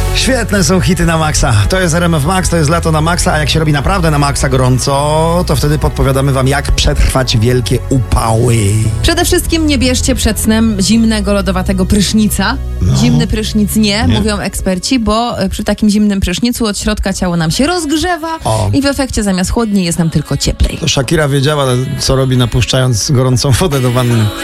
Świetne są hity na maksa. To jest RMF Max, to jest lato na maksa, a jak się robi naprawdę na maksa gorąco, to wtedy podpowiadamy wam, jak przetrwać wielkie upały. Przede wszystkim nie bierzcie przed snem zimnego, lodowatego prysznica. Zimny prysznic nie, mówią eksperci, bo przy takim zimnym prysznicu od środka ciało nam się rozgrzewa i w efekcie zamiast chłodniej jest nam tylko cieplej. To Shakira wiedziała, co robi, napuszczając gorącą wodę do wanny.